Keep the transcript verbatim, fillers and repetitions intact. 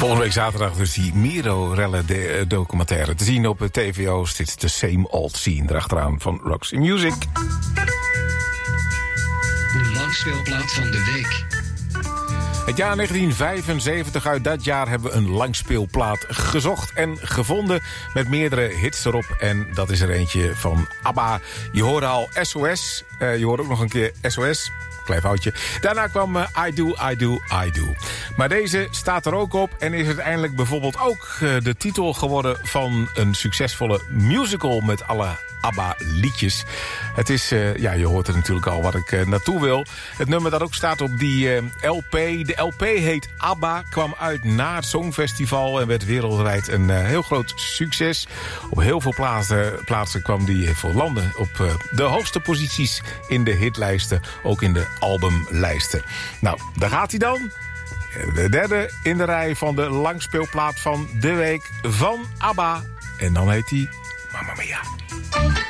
Volgende week zaterdag dus die Miro-rellen documentaire te zien op de T V O's. Dit is The Same Old Scene erachteraan van Roxy Music. De langspeelplaat van de week. Het jaar negentien vijfenzeventig, uit dat jaar hebben we een langspeelplaat gezocht en gevonden met meerdere hits erop. En dat is er eentje van ABBA. Je hoorde al S O S, uh, je hoorde ook nog een keer S O S. Klein foutje. Daarna kwam uh, I Do, I Do, I Do. Maar deze staat er ook op en is uiteindelijk bijvoorbeeld ook uh, de titel geworden van een succesvolle musical met alle ABBA-liedjes. Het is, uh, ja, je hoort er natuurlijk al wat ik uh, naartoe wil. Het nummer dat ook staat op die uh, L P. De L P heet ABBA, kwam uit na het Songfestival en werd wereldwijd een uh, heel groot succes. Op heel veel plaatsen, plaatsen kwam die uh, voor landen op uh, de hoogste posities in de hitlijsten, ook in de albumlijsten. Nou, daar gaat hij dan. De derde in de rij van de langspeelplaat van de week van ABBA. En dan heet hij Mamma Mia.